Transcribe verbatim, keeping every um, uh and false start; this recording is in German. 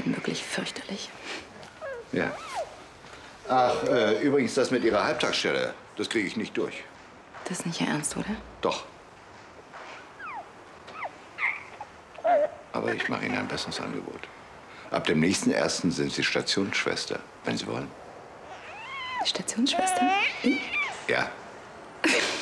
werden wirklich fürchterlich. Ja. Ach, äh, übrigens, das mit Ihrer Halbtagsstelle, das kriege ich nicht durch. Das ist nicht Ihr Ernst, oder? Doch. Aber ich mache Ihnen ein besseres Angebot. Ab dem nächsten Ersten sind Sie Stationsschwester, wenn Sie wollen. Stationsschwester? Ich? Ja.